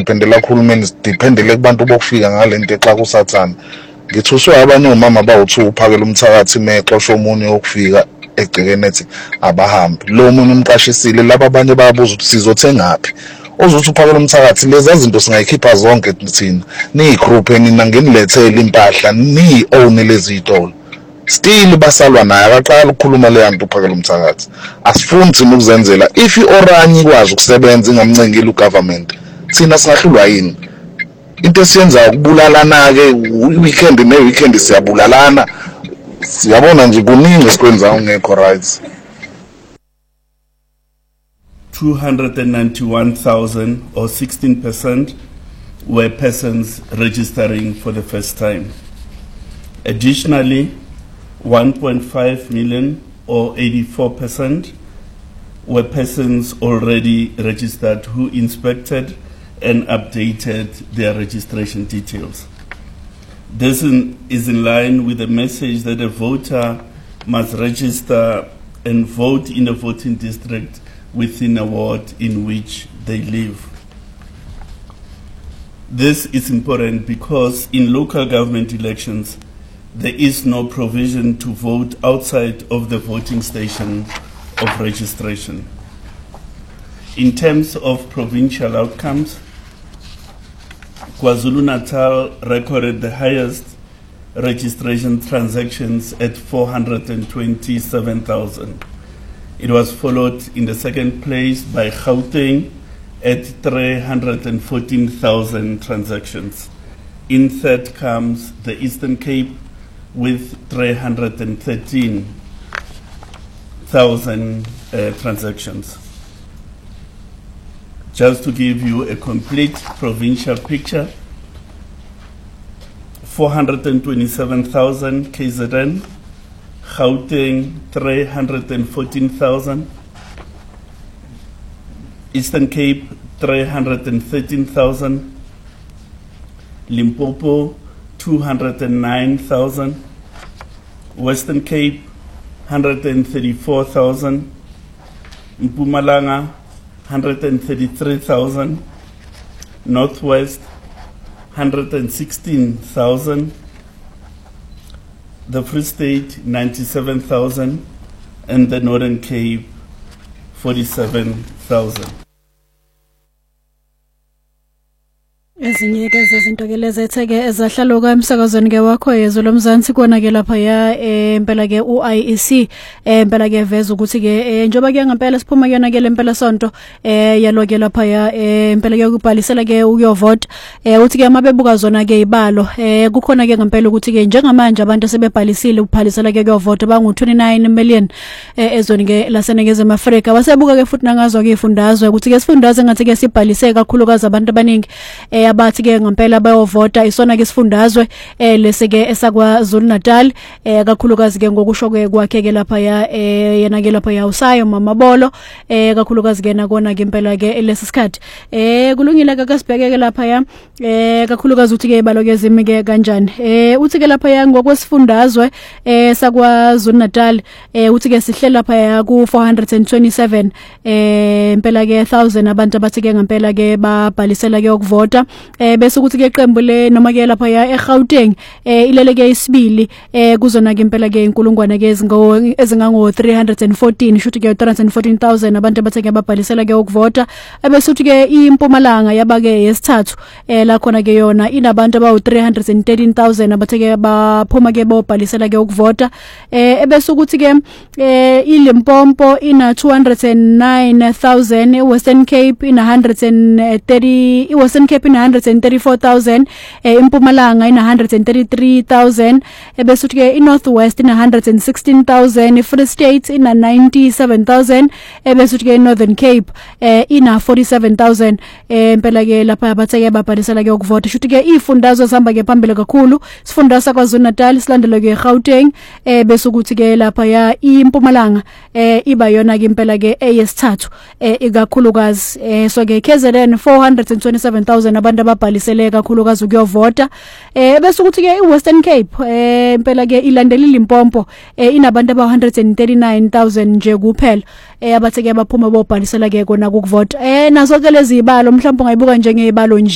ngidiphendela kuhulumeni sidiphendele kubantu bokufika ngalento xa kusathana ngithuswe abanye omama bawu2 uphakela umthakathi mexosho omunye okufika egcekeni ethi abahambi lo munye umqashisile laba abanye bayabuza ukuthi sizothengapi ozuthi uphakela umthakathi lezi zinto singayikhipha zonke thina nigroup enina ngenilethele impahla ni own lezi zitolo still basalwa naye akaqala ukukhuluma le yanto uphakela umthakathi asifuni thina ukuzenzela if ioranje ikwazi ukusebenza ingamncengile ugovernment thina singahlulwa yini into esiyenza ukubulalana ke weekend neweekend siyabulalana siyabona nje kuningi esikwenza ungekho right 291,000 or 16% were persons registering for the first time. Additionally, 1.5 million or 84% were persons already registered who inspected and updated their registration details. This is in line with the message that a voter must register and vote in a voting district within a ward in which they live. This is important because in local government elections, there is no provision to vote outside of the voting station of registration. In terms of provincial outcomes, KwaZulu-Natal recorded the highest registration transactions at 427,000. It was followed in the second place by Gauteng at 314,000 transactions. In third comes the Eastern Cape with 313,000 transactions. Just to give you a complete provincial picture, 427,000 KZN, Gauteng 314,000, Eastern Cape 313,000, Limpopo 209,000, Western Cape 134,000, Mpumalanga 133,000, Northwest 116,000, the Free State 97,000, and the Northern Cape 47,000. Ezinye ke zezinto ke lezetheke ezahlaloka emsakazweni ke wakho yezwe lomzansi kona ke lapha ya impela ke uIEC impela ke veza ukuthi ke njoba ke ngempela siphuma kuyona ke lempela sonto yalo ke lapha ya impela ke ukubhalisela ke ukuyovota uthi ke mabebuka zona ke ibalo kukhona ke ngempela ukuthi ke njengamanje abantu sebebhalisile ukubhalisela ke ukuyovota bangu 29 million ezweni ke laseNingizimu Afrika wasebuka ke futhi nangazo ke ifundazwe ukuthi ke sifundazwe ngathi ke sibhalise kakhulukazi abantu abaningi abathi ke ngempela bayovota isona ke sifundazwe lese ke esakwa Zulu-Natal kakhulukazi ke ngokusho kwakhe ke lapha ya yena ke lapha ya usayo mamabolo kakhulukazi ke nakona ke impela ke lesisikhathi kulungile ke kasibheke ke lapha ya kakhulukazi uthi ke ibalo ke zimi ke kanjani uthi ke lapha ya ngokwesifundazwe sakwa Zulu-Natal uthi ke sihle lapha ya ku 427 impela ke 1000 abantu abathi ke ngempela ke babhalisela ke ukuvota bese ukuthi ke iqembu le noma ke lapha ya eGauteng ilele ke isibili kuzona ke impela ke inkulungwane ke ezingango 314 shuthi ke 314,000 abantu abatheke babhalisela ke ukuvota bese uthi ke iMpumalanga yabake yesithathu la khona ke yona inabantu abawu 313,000 abatheke baphuma ke babhalisela ke ukuvota bese ukuthi ke iLimpopo ina 209,000 Western Cape ina 130 Western Cape ina 134,000 iMpumalanga ina 133,000 bese uthi ke iNorthwest ina 116,000 Free State ina 97,000 bese uthi ke Northern Cape ina 47,000 impela ke lapha abatheke babhalisela ke ukuvota shuthi ke ifundazwe sihamba ke phambili kakhulu sifunda saKwaZulu-Natal silandela ke eGauteng bese ukuthi ke lapha ya iMpumalanga iba yona ke impela ke eyesithathu ikakhulukazi so ke KZN 427,000 abantu ababhalisele kakhulukazi ukuyovota bese ukuthi ke iWestern Cape impela ke ilandela iLimpopo inabantu aba 139,000 nje kuphela abatheke baphuma bobhalisela ke kona ukuvota nazo ke lezi ibalo mhlawumbe ungayibuka njengezibalo nje